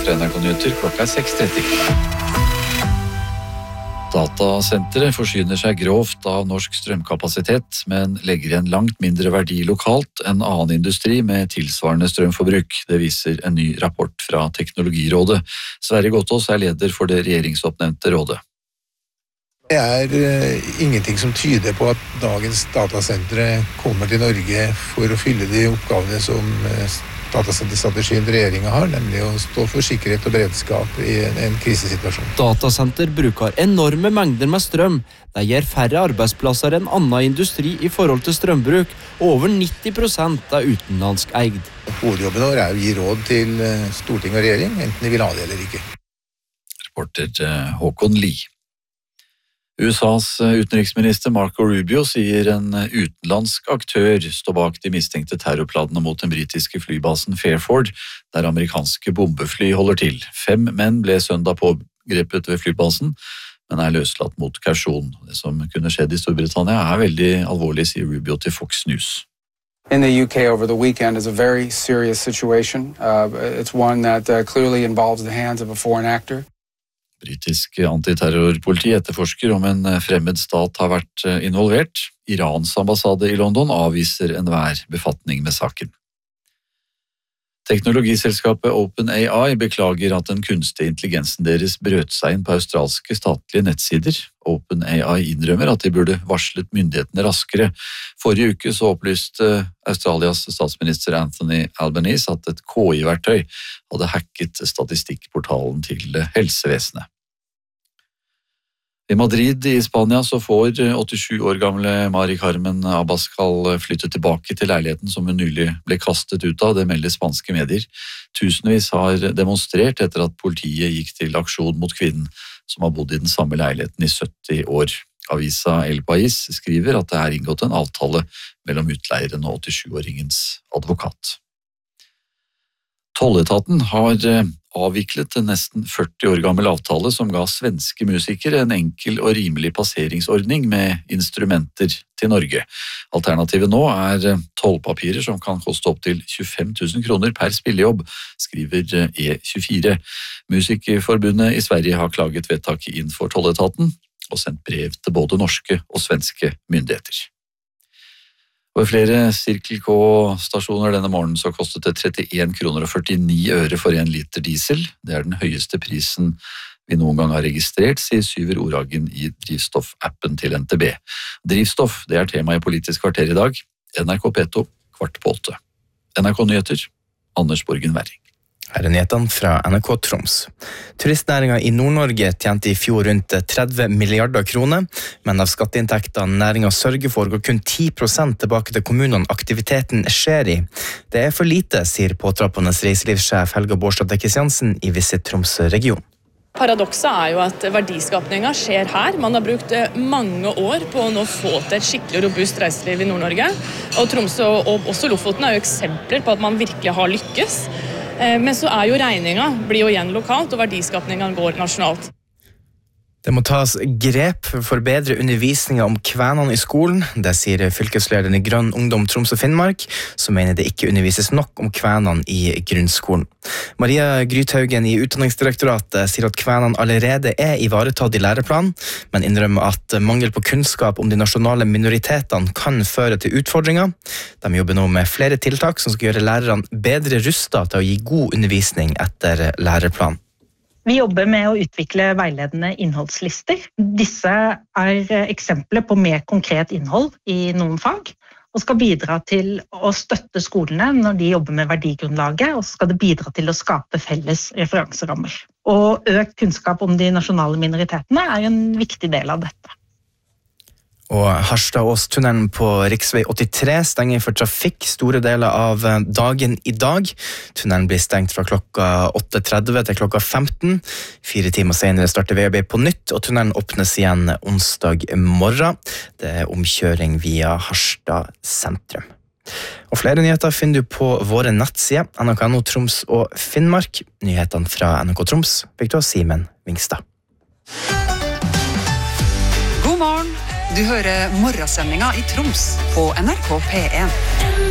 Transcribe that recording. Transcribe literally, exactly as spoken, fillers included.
fra N R K Nyheter klokka er seks tretti. Datasenteret forsyner seg grovt av norsk strømkapasitet, men legger igjen langt mindre verdi lokalt enn annen industri med tilsvarende strømforbruk. Det viser en ny rapport fra Teknologirådet. Sverre Gottaas er leder for det regjeringsoppnevnte rådet. Det er uh, ingenting som tyder på at dagens datasentre kommer til Norge for å fylle de oppgavene som uh, datasenterstrategien regjeringen har, nemlig å stå for sikkerhet og beredskap i en, en krisesituasjon. Datasenter bruker enorme mengder med strøm. Det gir færre arbeidsplasser enn annen industri i forhold til strømbruk, og over nitti prosent er utenlandsk eid. Hovedjobben vår er å gi råd til storting og regjering, enten de vil ha det eller ikke. Reporter Håkon Lie. U S A's utenriksminister Marco Rubio sier en utenlandsk aktør står bak de mistenkte terrorplanene mot den britiske flybasen Fairford, der amerikanske bombefly holder til. Fem menn ble søndag pågrepet ved flybasen, men er løslatt mot kausjon. Det som kunne skjedd i Storbritannia er veldig alvorlig, sier Rubio til Fox News. In the U K over the weekend is a very serious situation. Uh, it's one that uh, clearly involves the hands of a foreign actor. Britisk antiterrorpoliti etterforsker om en fremmed stat har vært involvert. Irans ambassade i London avviser enhver befatning med saken. Teknologiselskapet OpenAI beklager at den kunstige intelligensen deres brøt seg inn på australske statlige nettsider. OpenAI innrømmer at de burde varslet myndighetene raskere. Forrige uke så opplyste Australias statsminister Anthony Albanese at et K I-verktøy hadde hacket statistikkportalen til helsevesenet. I Madrid i Spania så får åttisju år gamle Mari Carmen Abascal flytte tilbake til leiligheten som hun nylig ble kastet ut av, det melder spanske medier. Tusenvis har demonstrert etter at politiet gikk til aksjon mot kvinnen som har bodd i den samme leiligheten i sytti år. Avisa El País skriver at det er inngått en avtale mellom utleieren og åttisjuåringens advokat. Tolletaten har avviklet en nesten førti år gammel avtale som ga svenske musikere en enkel og rimelig passeringsordning med instrumenter til Norge. Alternativet nå er tollpapirer som kan koste opp til tjuefem tusen kroner per spillejobb, skriver E tjuefire. Musikerforbundet i Sverige har klaget vedtaket inn for tolletaten og sendt brev til både norske og svenske myndigheter. Ved flere Circle K-stasjoner denne morgenen så kostet det trettien kroner og førtini øre for en liter diesel. Det er den høyeste prisen vi noen gang har registrert, sier Syver Oragen i drivstoffappen til N T B. Drivstoff, det er tema i Politisk kvarter i dag. N R K P to, kvart på åtte. N R K Nyheter, Anders Borgen Werring. Her er nyhetene fra N R K Troms. Turistnæringen i Nord-Norge tjente i fjor rundt tretti milliarder kroner, men av skatteinntektene næringen sørger for går kun ti prosent tilbake til kommunene aktiviteten skjer i. Det er for lite, sier påtrappende reiselivssjef Helga Bårdstad Kristiansen i Visit Troms region. Paradokset er jo at verdiskapningen skjer her. Man har brukt mange år på å nå få til et skikkelig robust reiseliv i Nord-Norge. Og Tromsø og også Lofoten er jo eksempler på at man virkelig har lykkes. Men så er jo regningen blir jo igjen lokalt, og verdiskapningen går nasjonalt. Det må tas grep for å forbedre undervisningen om kvenene i skolen. Det sier fylkeslederen i Grønn Ungdom Troms og Finnmark, som mener det ikke undervises nok om kvenene i grunnskolen. Maria Grythaugen i Utdanningsdirektoratet sier at kvenene allerede er ivaretatt i læreplanen, men innrømmer at mangel på kunnskap om de nasjonale minoritetene kan føre til utfordringer. De jobber nå med flere tiltak som skal gjøre lærerne bedre rustet til å gi god undervisning etter læreplanen. Vi jobber med å utvikle veiledende innholdslister. Disse er eksempler på mer konkret innhold i noen fag, og skal bidra til å støtte skolene når de jobber med verdigrunnlaget, og skal det bidra til å skape felles referanserammer. Og økt kunnskap om de nasjonale minoritetene er en viktig del av dette. Og Harstad-Åstunnelen på riksvei åttitre stenger for trafikk store deler av dagen i dag. Tunnelen blir stengt fra klokka åtte tretti til klokka femten. Fire timer senere starter veiarbeid på nytt, og tunnelen åpnes igjen onsdag morgen. Det er omkjøring via Harstad sentrum. Og flere nyheter finner du på våre nettsider, N R K punkt no Troms og Finnmark. Nyhetene fra N R K Troms, Victor Simen Vingstad. God morgen! Du hører morgensendinga i Troms på N R K P en.